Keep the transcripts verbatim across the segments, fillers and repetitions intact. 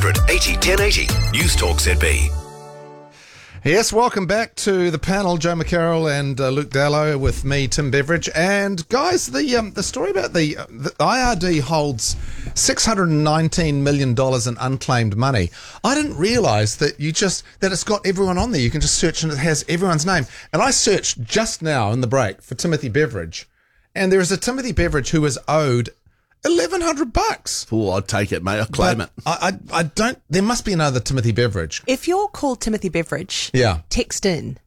hundred eighty ten eighty. News Talk Z B. Yes, welcome back to the panel, Joe McCarroll and uh, Luke Dallow with me, Tim Beveridge. And guys, the um, the story about the, uh, the I R D holds six hundred nineteen million dollars in unclaimed money. I didn't realise that you just that it's got everyone on there. You can just search and it has everyone's name. And I searched just now in the break for Timothy Beveridge, and there is a Timothy Beveridge who is owed eleven hundred bucks. Oh, I'd take it, mate. I'll claim But it. I, I I don't. There must be another Timothy Beveridge. If you're called Timothy Beveridge, Yeah. text in.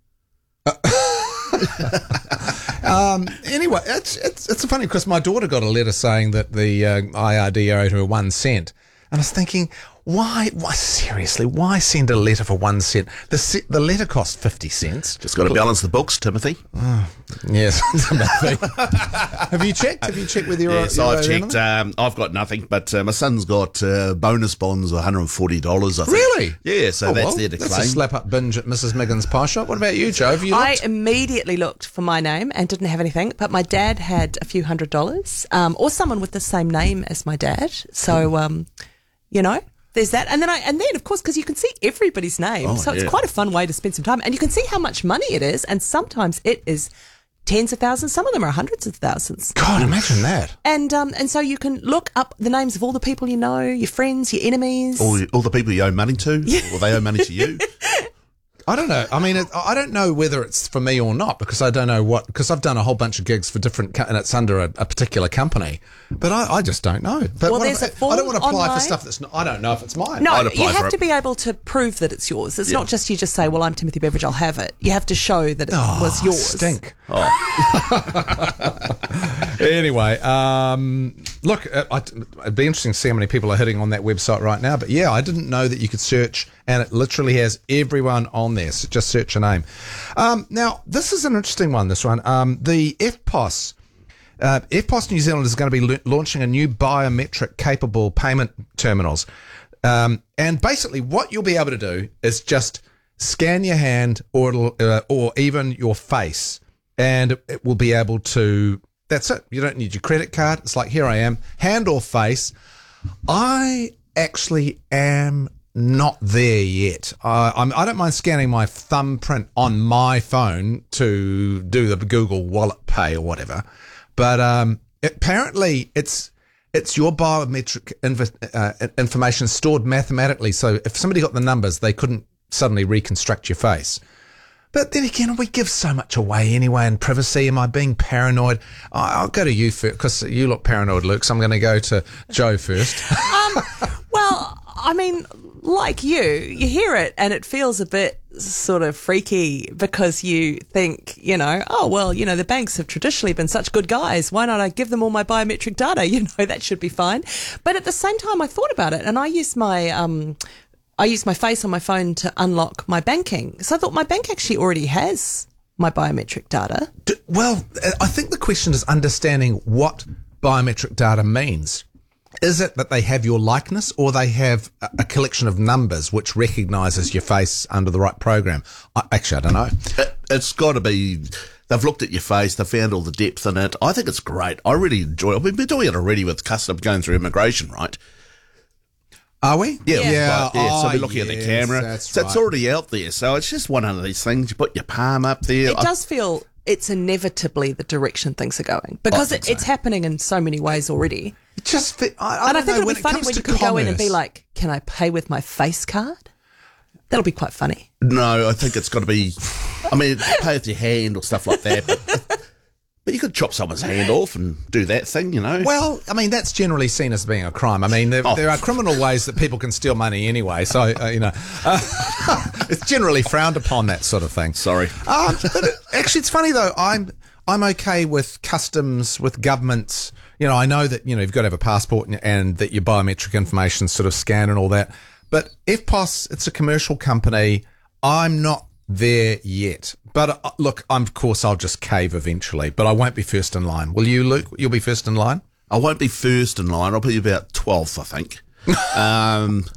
Um, anyway, it's it's it's funny because my daughter got a letter saying that the uh, I R D owed her one cent, and I was thinking, why? Why seriously? Why send a letter for one cent? The se- the letter cost fifty cents. Just got to balance the books, Timothy. Yes. Have you checked? Have you checked with your? Yes, your I've own checked. number? Um, I've got nothing, but uh, my son's got uh, bonus bonds of one hundred forty dollars, I think. Really? Yeah, so Oh, that's well, there to that's claim. a slap up binge at Missus Miggins' pie shop. What about you, Joe? Have you I looked? immediately looked for my name and didn't have anything, but my dad had a few hundred dollars, um, or someone with the same name as my dad. So, um, you know, there's that. And then I, and then of course, because you can see everybody's name, Oh, so it's yeah. quite a fun way to spend some time, and you can see how much money it is, and sometimes it is tens of thousands. Some of them are hundreds of thousands. God, imagine that. And um, and so you can look up the names of all the people you know, your friends, your enemies. all, all the people you owe money to, or they owe money to you. I don't know. I mean, it, I don't know whether it's for me or not because I don't know what. Because I've done a whole bunch of gigs for different, co- and it's under a, a particular company. But I, I just don't know. But Well, what there's if- a form I don't want to apply online. for stuff that's not. I don't know if it's mine. No, I'd apply you for have it. to be able to prove that it's yours. It's Yeah. not just you just say, well, I'm Timothy Beveridge, I'll have it. You have to show that it Oh, was yours. Stink. Anyway, um, look, uh, I, it'd be interesting to see how many people are hitting on that website right now. But yeah, I didn't know that you could search, and it literally has everyone on there. So just search a name. Um, now, this is an interesting one. This one, um, the F P O S. Uh, F P O S New Zealand is going to be la- launching a new biometric capable payment terminals. Um, and basically what you'll be able to do is just scan your hand or it'll, uh, or even your face, and it, it will be able to, that's it. You don't need your credit card. It's like, here I am, hand or face. I actually am not there yet. Uh, I'm, I don't mind scanning my thumbprint on my phone to do the Google Wallet Pay or whatever. But um, apparently it's it's your biometric inv- uh, information stored mathematically. So if somebody got the numbers, they couldn't suddenly reconstruct your face. But then again, we give so much away anyway in privacy. Am I being paranoid? I- I'll go to you first because you look paranoid, Luke. So I'm going to go to Joe first. Um, well, I mean, like you, you hear it and it feels a bit sort of freaky because you think, you know, oh, well, you know, the banks have traditionally been such good guys. Why not I give them all my biometric data? You know, that should be fine. But at the same time, I thought about it and I used my... Um, I use my face on my phone to unlock my banking. So I thought my bank actually already has my biometric data. D- Well, I think the question is understanding what biometric data means. Is it that they have your likeness or they have a, a collection of numbers which recognises your face under the right program? I, actually, I don't know. It, it's got to be. They've looked at your face. They've found all the depth in it. I think it's great. I really enjoy it. We've been doing it already with customs going through immigration, right? Are we? Yeah, Yeah. but, yeah. so Oh, we're looking at the yes, camera. that's so it's right. already out there. So it's just one of these things. You put your palm up there. It does feel it's inevitably the direction things are going because I it, think it's so. happening in so many ways already. It just fit, I, I And I don't think know, it'll when be it funny comes when to you can go in and be commerce- like, can I pay with my face card? That'll be quite funny. No, I think it's got to be. I mean, pay with your hand or stuff like that. But, but you could chop someone's hand off and do that thing, you know. Well, I mean, that's generally seen as being a crime. I mean, there, Oh. there are criminal ways that people can steal money anyway. So, uh, you know, uh, it's generally frowned upon, that sort of thing. Sorry. Um, but it, actually, it's funny, though. I'm I'm okay with customs, with governments. You know, I know that, you know, you've got to have a passport and, and that your biometric information sort of scanned and all that. But F P O S, it's a commercial company. I'm not there yet. But uh, look, I'm, of course, I'll just cave eventually, but I won't be first in line. Will you, Luke? You'll be first in line? I won't be first in line. I'll be about twelfth, I think. um,